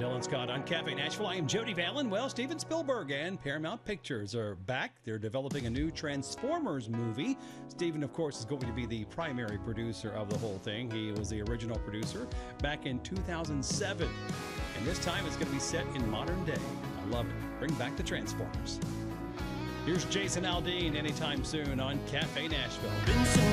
Dylan Scott on Cafe Nashville. I am Jody Vallon. Well, Steven Spielberg and Paramount Pictures are back. They're developing a new Transformers movie. Steven, of course, is going to be the primary producer of the whole thing. He was the original producer back in 2007. And this time it's going to be set in modern day. I love it. Bring back the Transformers. Here's Jason Aldean anytime soon on Cafe Nashville.